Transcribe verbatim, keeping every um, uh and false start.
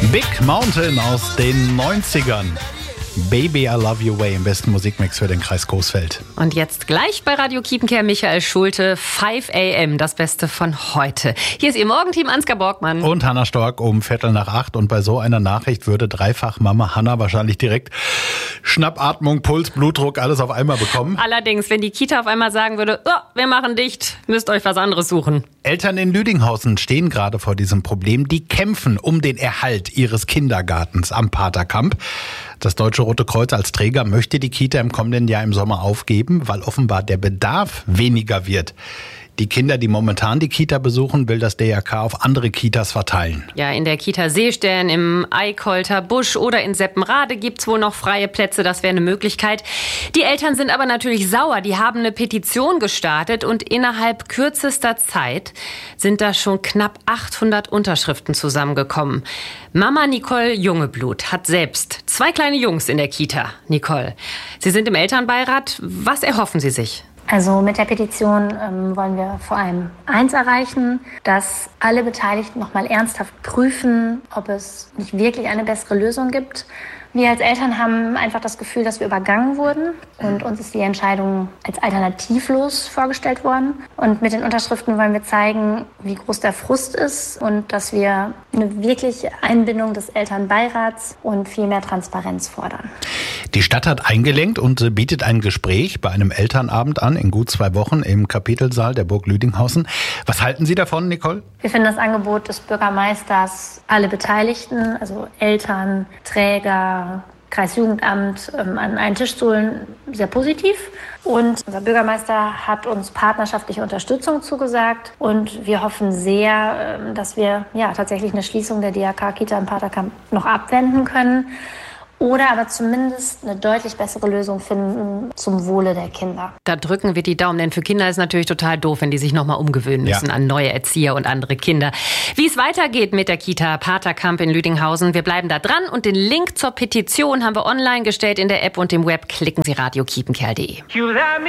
Big Mountain aus den neunzigern. Baby, I Love You Way, im besten Musikmix für den Kreis Coesfeld. Und jetzt gleich bei Radio Kiepenkehr Michael Schulte, fünf a m, das Beste von heute. Hier ist Ihr Morgenteam Ansgar Borgmann. Und Hanna Stork um Viertel nach acht. Und bei so einer Nachricht würde Dreifach-Mama Hanna wahrscheinlich direkt Schnappatmung, Puls, Blutdruck, alles auf einmal bekommen. Allerdings, wenn die Kita auf einmal sagen würde, oh, wir machen dicht, müsst euch was anderes suchen. Eltern in Lüdinghausen stehen gerade vor diesem Problem. Die kämpfen um den Erhalt ihres Kindergartens am Paterkamp. Das Deutsche Rote Kreuz als Träger möchte die Kita im kommenden Jahr im Sommer aufgeben, weil offenbar der Bedarf weniger wird. Die Kinder, die momentan die Kita besuchen, will das D R K auf andere Kitas verteilen. Ja, in der Kita Seestern, im Eikolter Busch oder in Seppenrade gibt's wohl noch freie Plätze. Das wäre eine Möglichkeit. Die Eltern sind aber natürlich sauer. Die haben eine Petition gestartet und innerhalb kürzester Zeit sind da schon knapp achthundert Unterschriften zusammengekommen. Mama Nicole Jungeblut hat selbst zwei kleine Jungs in der Kita. Nicole, Sie sind im Elternbeirat. Was erhoffen Sie sich? Also mit der Petition ähm, wollen wir vor allem eins erreichen, dass alle Beteiligten noch mal ernsthaft prüfen, ob es nicht wirklich eine bessere Lösung gibt. Wir als Eltern haben einfach das Gefühl, dass wir übergangen wurden und uns ist die Entscheidung als alternativlos vorgestellt worden. Und mit den Unterschriften wollen wir zeigen, wie groß der Frust ist und dass wir eine wirkliche Einbindung des Elternbeirats und viel mehr Transparenz fordern. Die Stadt hat eingelenkt und bietet ein Gespräch bei einem Elternabend an, in gut zwei Wochen im Kapitelsaal der Burg Lüdinghausen. Was halten Sie davon, Nicole? Wir finden das Angebot des Bürgermeisters, alle Beteiligten, also Eltern, Träger, Kreisjugendamt, ähm, an einen Tisch zu holen, sehr positiv. Und unser Bürgermeister hat uns partnerschaftliche Unterstützung zugesagt. Und wir hoffen sehr, ähm, dass wir ja tatsächlich eine Schließung der D R K-Kita im Paterkamp noch abwenden können. Oder aber zumindest eine deutlich bessere Lösung finden zum Wohle der Kinder. Da drücken wir die Daumen, denn für Kinder ist natürlich total doof, wenn die sich nochmal umgewöhnen müssen ja. an neue Erzieher und andere Kinder. Wie es weitergeht mit der Kita Paterkamp in Lüdinghausen, wir bleiben da dran und den Link zur Petition haben wir online gestellt in der App und im Web. Klicken Sie radio kiepenkerl punkt de.